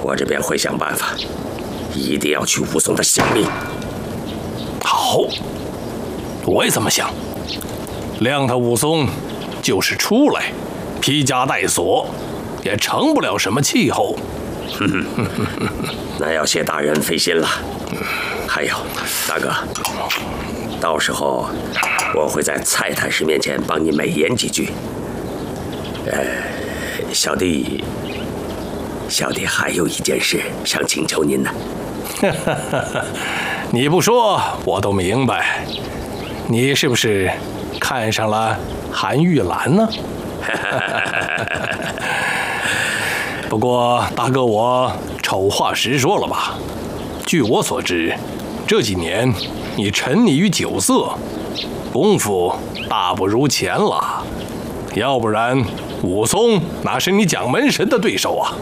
我这边会想办法，一定要取武松的性命。 好，我也这么想。谅他武松就是出来，披枷带锁，也成不了什么气候。 那要谢大人费心了。还有，大哥，到时候我会在蔡太师面前帮你美言几句。小弟还有一件事想请求您呢。 你不说我都明白，你是不是看上了韩玉兰呢？不过大哥，我丑话实说了吧，据我所知，这几年你沉溺于酒色，功夫大不如前了，要不然武松哪是你蒋门神的对手啊？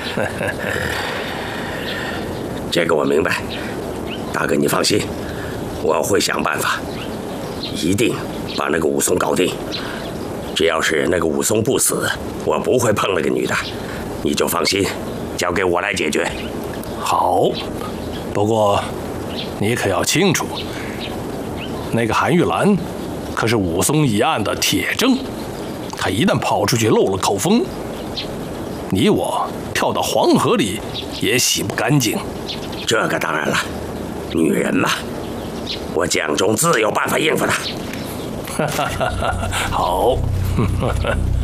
这个我明白，大哥你放心，我会想办法，一定把那个武松搞定。只要是那个武松不死，我不会碰那个女的，你就放心，交给我来解决。 好，不过你可要清楚，那个韩玉兰可是武松一案的铁证，他一旦跑出去漏了口风，你我跳到黄河里也洗不干净。 这个当然了，女人嘛，我蒋忠自有办法应付她。 好。